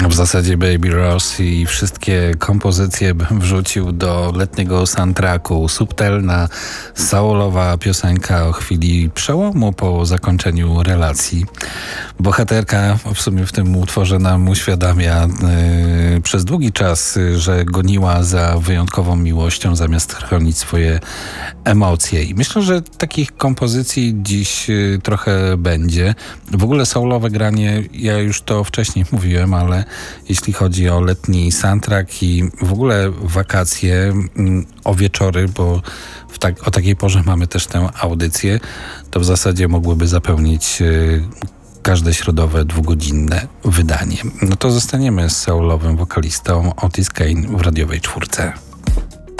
W zasadzie Baby Rose i wszystkie kompozycje bym wrzucił do letniego soundtracku. Subtelna, soulowa piosenka o chwili przełomu po zakończeniu relacji. Bohaterka w sumie w tym utworze nam uświadamia przez długi czas, że goniła za wyjątkową miłością zamiast chronić swoje emocje. I myślę, że takich kompozycji dziś trochę będzie. W ogóle soulowe granie, ja już to wcześniej mówiłem, ale jeśli chodzi o letni soundtrack i w ogóle wakacje, o wieczory, bo o takiej porze mamy też tę audycję, to w zasadzie mogłyby zapełnić każde środowe 2-godzinne wydanie. No to zostaniemy z soulowym wokalistą Otis Kane w radiowej czwórce.